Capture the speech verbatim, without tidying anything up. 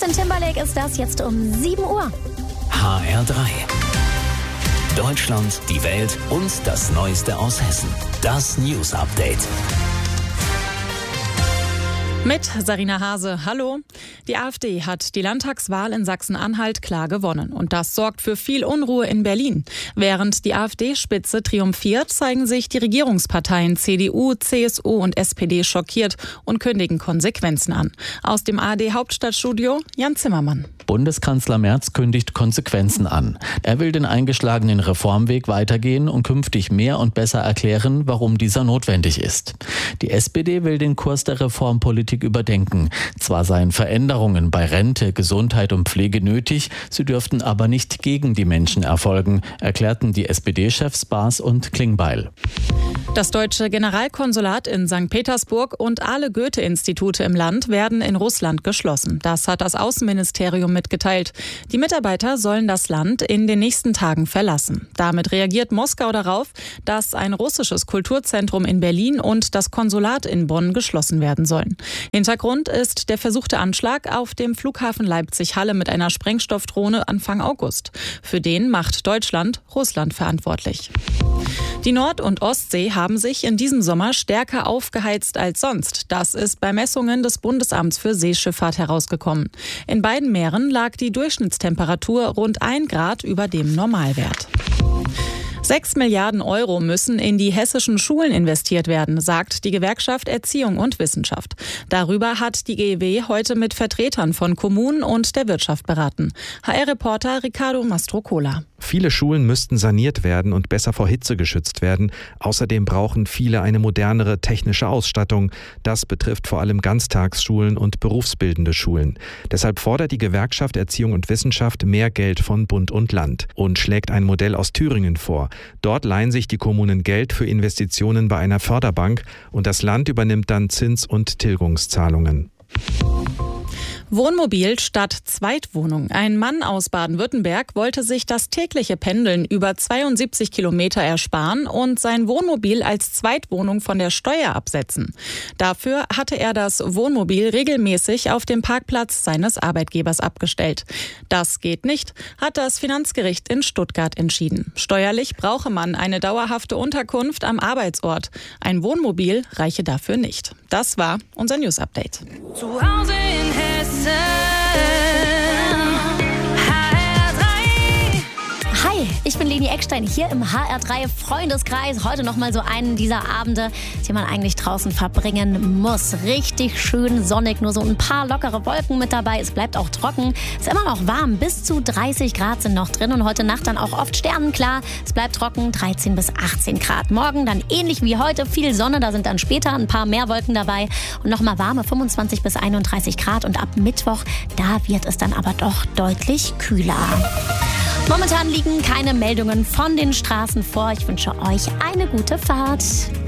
Justin Timberlake ist das jetzt um sieben Uhr. H R drei. Deutschland, die Welt und das Neueste aus Hessen. Das News Update. Mit Sarina Hase, hallo. Die AfD hat die Landtagswahl in Sachsen-Anhalt klar gewonnen. Und das sorgt für viel Unruhe in Berlin. Während die AfD-Spitze triumphiert, zeigen sich die Regierungsparteien C D U, C S U und S P D schockiert und kündigen Konsequenzen an. Aus dem A R D-Hauptstadtstudio Jan Zimmermann. Bundeskanzler Merz kündigt Konsequenzen an. Er will den eingeschlagenen Reformweg weitergehen und künftig mehr und besser erklären, warum dieser notwendig ist. Die S P D will den Kurs der Reformpolitik überdenken. Zwar seien Veränderungen bei Rente, Gesundheit und Pflege nötig, sie dürften aber nicht gegen die Menschen erfolgen, erklärten die S P D-Chefs Baas und Klingbeil. Das deutsche Generalkonsulat in Sankt Petersburg und alle Goethe-Institute im Land werden in Russland geschlossen. Das hat das Außenministerium mitgeteilt. Die Mitarbeiter sollen das Land in den nächsten Tagen verlassen. Damit reagiert Moskau darauf, dass ein russisches Kulturzentrum in Berlin und das Konsulat in Bonn geschlossen werden sollen. Hintergrund ist der versuchte Anschlag auf dem Flughafen Leipzig-Halle mit einer Sprengstoffdrohne Anfang August. Für den macht Deutschland Russland verantwortlich. Die Nord- und Ostsee haben sich in diesem Sommer stärker aufgeheizt als sonst. Das ist bei Messungen des Bundesamts für Seeschifffahrt herausgekommen. In beiden Meeren lag die Durchschnittstemperatur rund ein Grad über dem Normalwert. Sechs Milliarden Euro müssen in die hessischen Schulen investiert werden, sagt die Gewerkschaft Erziehung und Wissenschaft. Darüber hat die G E W heute mit Vertretern von Kommunen und der Wirtschaft beraten. H R-Reporter Ricardo Mastrocola. Viele Schulen müssten saniert werden und besser vor Hitze geschützt werden. Außerdem brauchen viele eine modernere technische Ausstattung. Das betrifft vor allem Ganztagsschulen und berufsbildende Schulen. Deshalb fordert die Gewerkschaft Erziehung und Wissenschaft mehr Geld von Bund und Land und schlägt ein Modell aus Thüringen vor. Dort leihen sich die Kommunen Geld für Investitionen bei einer Förderbank und das Land übernimmt dann Zins- und Tilgungszahlungen. Wohnmobil statt Zweitwohnung. Ein Mann aus Baden-Württemberg wollte sich das tägliche Pendeln über zweiundsiebzig Kilometer ersparen und sein Wohnmobil als Zweitwohnung von der Steuer absetzen. Dafür hatte er das Wohnmobil regelmäßig auf dem Parkplatz seines Arbeitgebers abgestellt. Das geht nicht, hat das Finanzgericht in Stuttgart entschieden. Steuerlich brauche man eine dauerhafte Unterkunft am Arbeitsort. Ein Wohnmobil reiche dafür nicht. Das war unser News Update. Zu Hause in Hessen. Hi, ich bin Leni Eckstein hier im H R drei Freundeskreis. Heute nochmal so einen dieser Abende, die man eigentlich draußen verbringen muss. Richtig schön sonnig, nur so ein paar lockere Wolken mit dabei. Es bleibt auch trocken. Es ist immer noch warm, bis zu dreißig Grad sind noch drin und heute Nacht dann auch oft sternenklar. Es bleibt trocken, dreizehn bis achtzehn Grad. Morgen dann ähnlich wie heute, viel Sonne, da sind dann später ein paar mehr Wolken dabei und nochmal warme fünfundzwanzig bis einunddreißig Grad und ab Mittwoch, da wird es dann aber doch deutlich kühler. Momentan liegen keine Meldungen von den Straßen vor. Ich wünsche euch eine gute Fahrt.